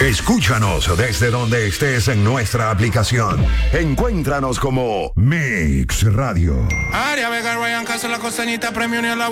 Escúchanos desde donde estés en nuestra aplicación. Encuéntranos como Mix Radio. Aria Vega, Ryan Castro, la costeñita, premio ni a la